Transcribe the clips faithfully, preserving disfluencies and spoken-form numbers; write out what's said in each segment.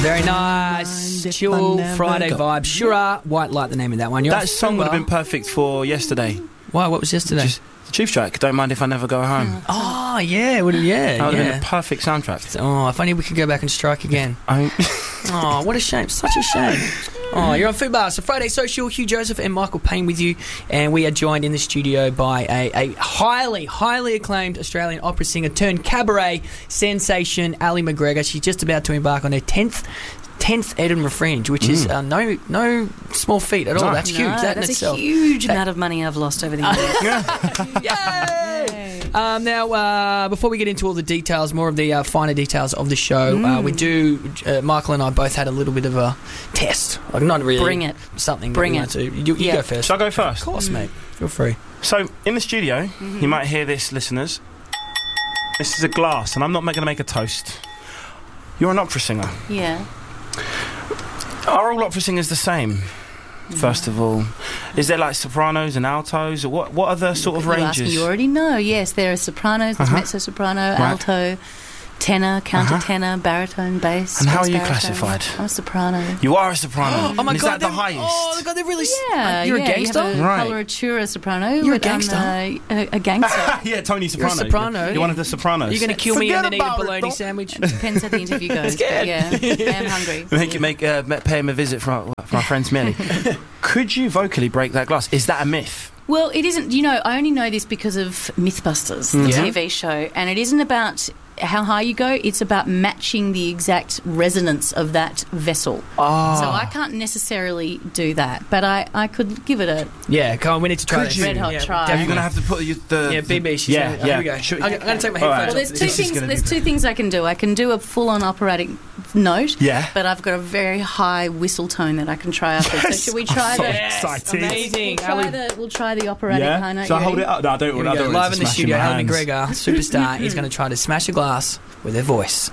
Very nice. Chill Friday vibe. Shura, White Light, the name of that one. You're That song would have been perfect for yesterday. Why? What was yesterday? Just the Tube Strike. Don't mind if I never go home. Oh, yeah. Would yeah, That would yeah. have been a perfect soundtrack. Oh, if only we could go back and strike again. I... Oh, what a shame. Such a shame. Oh, you're on Fubar. So Friday Social, Hugh Joseph and Michael Payne with you. And we are joined in the studio by a, a highly, highly acclaimed Australian opera singer turned cabaret sensation, Ali McGregor. She's just about to embark on her tenth tenth Edinburgh Fringe, which mm. is uh, no no small feat at all. No. That's huge. No, that that's in a itself. huge that, amount of money I've lost over the years. Yay! Um, now, uh, before we get into all the details, more of the uh, finer details of the show, mm. uh, we do. Uh, Michael and I both had a little bit of a test. Like, not really. Bring it. Something. Bring it. it. You, you yeah. go first. Shall I go first? Of course, mm. mate. Feel free. So, in the studio, mm-hmm. you might hear this, listeners. This is a glass, and I'm not going to make a toast. You're an opera singer. Yeah. Are all opera singers the same? First of all, is there like sopranos and altos, or what? What are the sort of ranges? You already know. Yes, there are sopranos, there's uh-huh. mezzo soprano, right. alto, tenor, counter uh-huh. tenor, baritone, bass. And how are you baritone. classified? I'm a soprano. You are a soprano. Oh my and is god, that the highest? Oh my god, they're really. Yeah, you're yeah, a gangster. You have a right. coloratura soprano. You're a but gangster. I'm a, a, a gangster. Yeah, Tony Soprano. You're a soprano. You're, you're one of the sopranos. You're going to kill Forget me and then eat a about bologna it, sandwich. It depends how the interview goes. But yeah, I am hungry. Make you make uh, pay him a visit from our, from our friend Smelly. Could you vocally break that glass? Is that a myth? Well, it isn't. You know, I only know this because of Mythbusters, the yeah. T V show, and it isn't about how high you go. It's about matching the exact resonance of that vessel. Oh. So I can't necessarily do that, but I, I could give it a yeah. Come on, we need to try Could this. you? red hot yeah, try. Are you going to have to put you, the yeah B B? She's yeah, gonna, yeah. Oh, here we go. Should, I'm, I'm going to take my All headphones right. Well, there's off. two This is things. gonna There's be- two things I can do. I can do a full-on operatic note. Yeah. But I've got a very high whistle tone that I can try after. So should we try so the? Yes, exciting. amazing. We'll try Ali- the. We'll try the operatic Yeah. high note. So I You hold ready? it up. No, I don't. Here we I go. don't want Live it in to the smash studio, in my Ali hands. McGregor, superstar. He's going to try to smash a glass with her voice.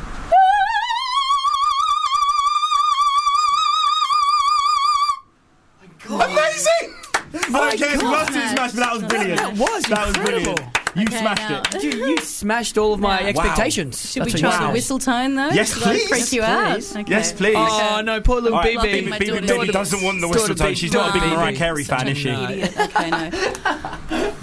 Amazing! I don't care if the glass didn't smash, but that was brilliant. That was That was incredible. brilliant. You Okay, smashed now- it. You, you smashed all of my Wow. expectations. Should That's we what try you the said. whistle tone though? Yes, Should I please. freak you Please. out? Okay. Yes, please. Oh no, poor little All right, B B. Baby, My baby, daughter's baby idiot. doesn't want the Daughter whistle tone. beat- She's not a big daughter Mariah beat- Carey fan, is she? No. Idiot. Okay, no.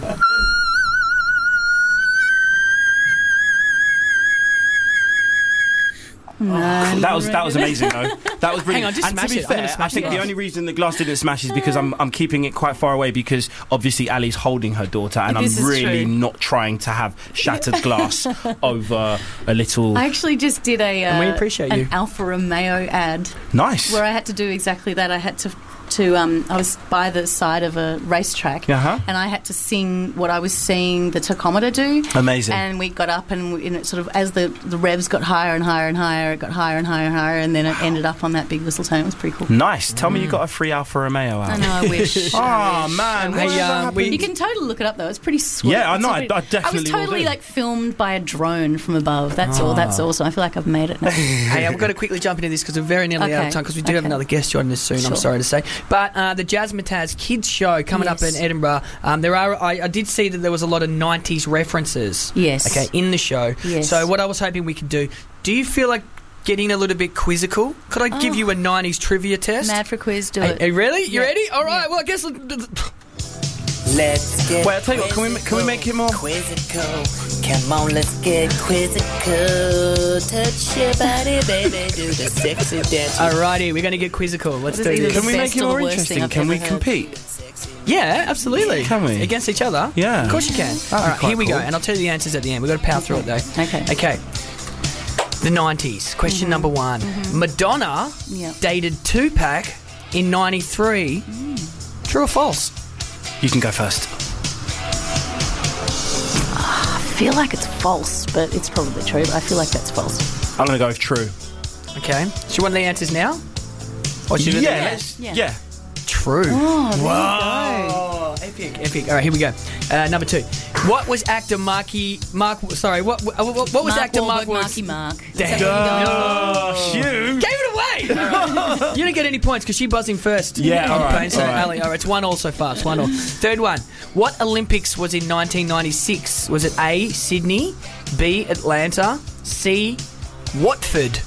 No. That was that was amazing though. That was brilliant. Hang on, just and smash to be it. I'm gonna fair, smash I think the the glass. only reason the glass didn't smash is because I'm I'm keeping it quite far away because obviously Ali's holding her daughter and This I'm is really true. not trying to have shattered glass over a little. I actually just did a uh, And we appreciate an you. Alfa Romeo ad Nice. where I had to do exactly that. I had to to um, I was by the side of a racetrack Uh-huh. and I had to sing what I was seeing the tachometer do. Amazing. And we got up and, we, and it sort of as the the revs got higher and higher and higher, it got higher and higher and higher, and then it ended up on that big whistle tone. It was pretty cool. Nice. Tell me you got a free Alfa Romeo out. I know. I wish. Oh I wish. man. Hey, what um, happened? we- You can totally look it up though. It's pretty sweet. Yeah, I It's know, a I- pretty- I definitely I will was totally do. like filmed by a drone from above. That's all. That's awesome. I feel like I've made it now. Hey, I've got to quickly jump into this because we're very nearly out of Okay. time because we do have Okay. another guest joining us soon, I'm Sure. sorry to say. But uh, the Jazzmatazz Kids Show coming Yes. up in Edinburgh, um, there are. I, I did see that there was a lot of nineties references Yes. okay, in the show. Yes. So what I was hoping we could do, do you feel like getting a little bit quizzical? Could I give Oh. you a nineties trivia test? Mad for quiz. Do Hey, it. hey, really? You Yeah. ready? All right, Yeah. well, I guess... Let's get Wait, I'll tell you what, can we ma- can we make it more- quizzical? Come on, let's get quizzical. Touch your body, baby, do the sexy dance. Alrighty, we're going to get quizzical. Let's This do is either this. Can we the make best it or more the worst thing interesting? I've Can we ever heard. compete? Yeah, absolutely. Can we? Against each other? Yeah. Of course you can. That'd be All right, quite here we go. cool. And I'll tell you the answers at the end. We've got to power through it, though. Okay. Okay. The nineties. Question Mm-hmm. number one. Madonna Yep. dated Tupac in ninety-three. True or false? You can go first. I feel like it's false, but it's probably true. But I feel like that's false. I'm going to go with true. Okay. Do you want the answers now? Or should we do Yeah, the- let's- Yeah. yeah. True. Oh, there Oh, epic, epic. All right, here we go. Uh, number two. What was actor Marky Mark? Sorry, what what, what, what was Mark actor Mark? Wahlberg, Wahlberg's- Marky Mark. Damn. Is that what you're going for? Oh, shoot. Gave it away. All right. You don't get any points because she buzzing first. Yeah, all right, Pain, so all right. Ali, all right, it's one all so far. It's one all. Third one. What Olympics was in nineteen ninety-six? Was it A, Sydney, B, Atlanta, C, Watford?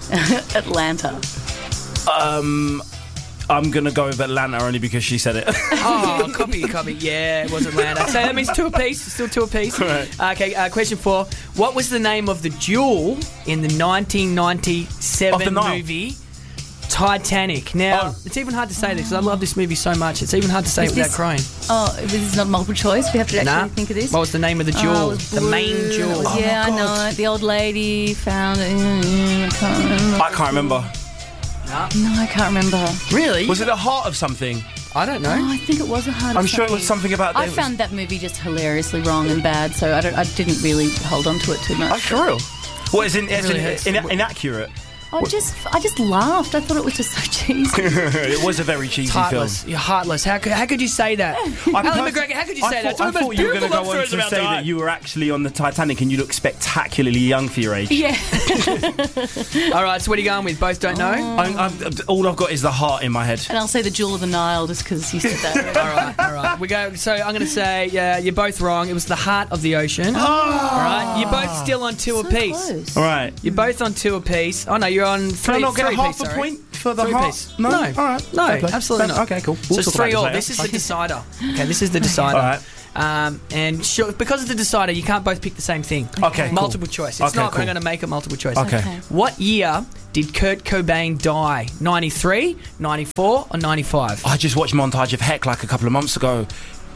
Atlanta. Um, I'm going to go with Atlanta only because she said it. Oh, copy, copy. Yeah, it was Atlanta. So that means two apiece. Still two apiece. Right. Okay, uh, question four. What was the name of the jewel in the nineteen ninety-seven Of the Nile. movie Titanic? Now, Oh. it's even hard to say this because I love this movie so much. It's even hard to say Is it without this- crying. Oh, this is not multiple choice. We have to actually Nah. think of this. What was the name of the jewel? Oh, it was the main blue. jewel. It was- Oh, yeah, I God. know it. The old lady found it. I can't remember. I can't remember. No, I can't remember. Really? Was it the heart of something? I don't know. Oh, I think it was a hard. I'm sure it was something about... I there was- found that movie just hilariously wrong and bad, so I, don't, I didn't really hold on to it too much. Oh, for real? What, is in, is really in, hurts. in, inaccurate? I just, I just laughed. I thought it was just so cheesy. It was a very cheesy Heartless. film. You're heartless. How could, how could you say that? I Alan pers- McGregor, how could you I say that? thought, I It's one of the thought most you were going to beautiful go on love to stories say about that time. you were actually on the Titanic and you look spectacularly young for your age. Yeah. All right, so what are you going with? Both don't know? I'm, I'm, all I've got is the heart in my head. And I'll say the Jewel of the Nile just because you said that. All right, all right. We go. So I'm going to say, yeah, you're both wrong. It was the heart of the ocean. All right, you're both still on two So apiece. close. All right. You're both on two apiece. Oh no, you're on Can three. I not get three half piece, a sorry. point for the Three heart? piece. No? No. All right. No, Fair play. absolutely Fair- not. Okay, cool. So We'll it's talk about three this all. later. This is the decider. Okay, this is the decider. All right. Um, and sure, because it's the decider, you can't both pick the same thing. Okay, cool. Multiple choice. It's Okay, not. cool. We're going to make it multiple choice. Okay. Okay. What year did Kurt Cobain die? ninety-three, ninety-four, or ninety-five? I just watched Montage of Heck like a couple of months ago.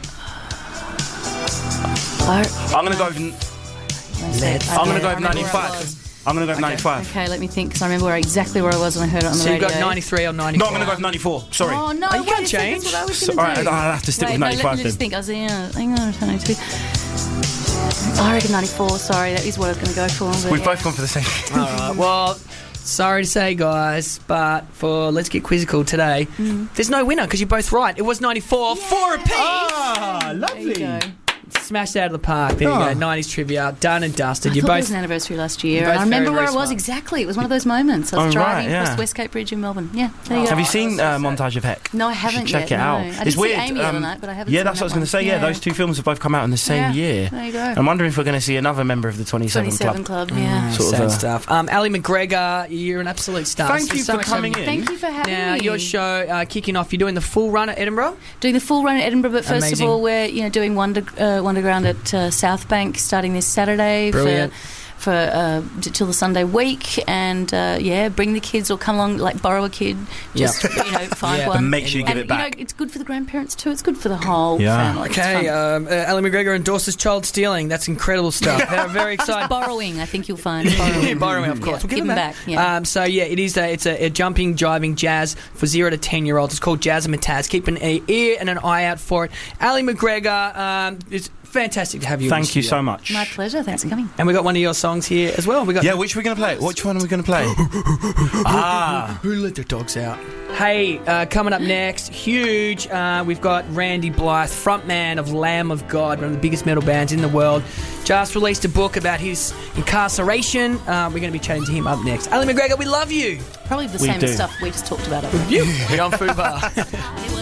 I- I'm going to go with... Let's- I'm going to go I with remember where I ninety-five. was. I'm going to go with ninety-five. Okay, let me think because I remember where, exactly where I was when I heard it on the So you've radio. got ninety-three or ninety-four? No, I'm going to go with ninety-four. Sorry. Oh no! Oh, you wait can't a second, change. That's what I was So, going all to right, do. I'll have to stick Wait, with no, let ninety-five me then. just think. I was yeah, hang on, ninety-two. I reckon ninety-four. Sorry, that is what I was going to go for. but We've yeah. both gone for the same. All right. Well, sorry to say, guys, but for Let's Get Quizzical today, there's no winner because you're both right. It was ninety-four. Four apiece. Ah, There you go. Smashed out of the park. There you Oh. go. nineties trivia. Done and dusted. I You're thought it both... was an anniversary last year. you're both I remember very, where very I was smart. exactly. It was one of those moments. I was Oh, driving right, across yeah. the Westgate Bridge in Melbourne. Yeah, there you go. Have you seen uh, Montage of Heck? No, I You haven't should check yet, it out. no. I It's did see weird. Amy the other um, night, but I haven't yeah, seen that's that what I was going to one. say. Yeah. Yeah. those two films have both come out in the same Yeah, year. there you go. I'm wondering if we're going to see another member of the twenty-seven, twenty-seven Club. Club, yeah. Sort of, Sad uh, stuff. Um, Ali McGregor, you're an absolute star. Thank There's you so for much coming happening. in. Thank you for having Now, me. your show uh, kicking off. You're doing the full run at Edinburgh? Doing the full run at Edinburgh, but first Amazing. of all, we're you know doing Wonder uh, Wonderground at uh, South Bank starting this Saturday Brilliant. for for uh, t- till the Sunday week, and uh, yeah, bring the kids or come along, like borrow a kid, just Yeah. you know find Yeah. one. And make sure you give and, it back. You know, it's good for the grandparents too. It's good for the whole Yeah. family. It's Okay, fun. um, uh, Ali McGregor endorses child stealing. That's incredible stuff. They're very excited. Borrowing, I think you'll find. Borrowing, Borrowing, of course. Yeah, We'll give them back. Yeah. Um, so yeah, it is. A, it's a, a jumping, jiving jazz for zero to ten year olds. It's called Jazz and Mataz. Keep an e- ear and an eye out for it. Ali McGregor, um, it's fantastic to have you. in the Thank you studio. so much. My pleasure. Thanks for coming. And we got one of your songs here as well. We got Yeah, which are we going to play? Which one are we going to play? ah. Who Let the Dogs Out? Hey, uh, coming up next, huge. Uh, we've got Randy Blythe, frontman of Lamb of God, one of the biggest metal bands in the world. Just released a book about his incarceration. Uh, we're going to be chatting to him up next. Ali McGregor, we love you. Probably the We same do. stuff we just talked about. You. We're on Fubar.